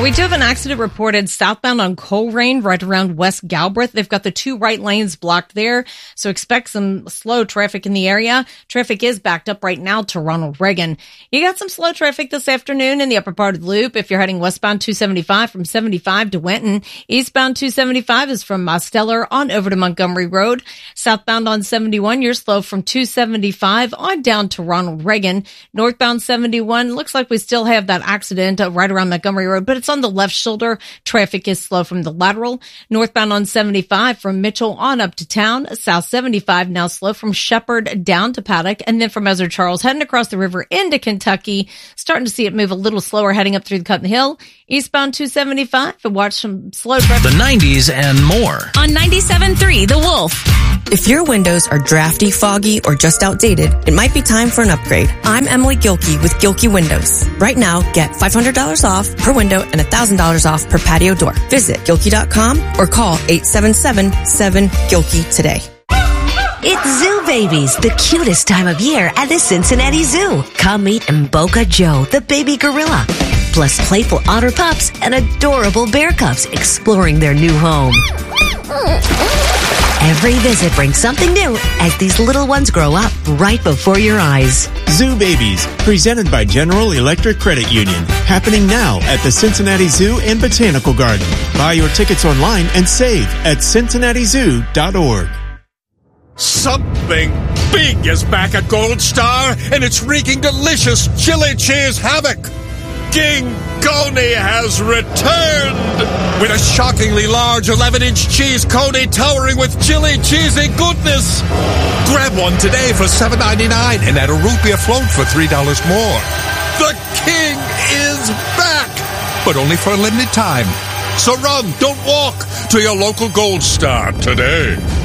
We do have an accident reported southbound on Coleraine, right around West Galbraith. They've got the two right lanes blocked there, so expect some slow traffic in the area. Traffic is backed up right now to Ronald Reagan. You got some slow traffic this afternoon in the upper part of the loop if you're heading westbound 275 from 75 to Winton. Eastbound 275 is from Mosteller on over to Montgomery Road. Southbound on 71, you're slow from 275 on down to Ronald Reagan. Northbound 71, looks like we still have that accident right around Montgomery Road, but it's on the left shoulder. Traffic is slow from the lateral. Northbound on 75 from Mitchell on up to town. South 75 now slow from Shepherd down to Paddock. And then from Ezra Charles heading across the river into Kentucky. Starting to see it move a little slower heading up through the Cut in the Hill. Eastbound 275 and watch some slow traffic. The 90s and more. On 97.3 The Wolf. If your windows are drafty, foggy, or just outdated, it might be time for an upgrade. I'm Emily Gilkey with Gilkey Windows. Right now, get $500 off per window and $1,000 off per patio door. Visit Gilkey.com or call 877-7-GILKEY today. It's Zoo Babies, the cutest time of year at the Cincinnati Zoo. Come meet Mboka Joe, the baby gorilla. Plus playful otter pups and adorable bear cubs exploring their new home. Every visit brings something new as these little ones grow up right before your eyes. Zoo Babies, presented by General Electric Credit Union. Happening now at the Cincinnati Zoo and Botanical Garden. Buy your tickets online and save at cincinnatizoo.org. Something big is back at Gold Star, and it's wreaking delicious chili cheese havoc. King Coney has returned with a shockingly large 11-inch cheese coney towering with chili cheesy goodness. Grab one today for $7.99 and add a root beer float for $3 more. The king is back, but only for a limited time. So run, don't walk, to your local Gold Star today.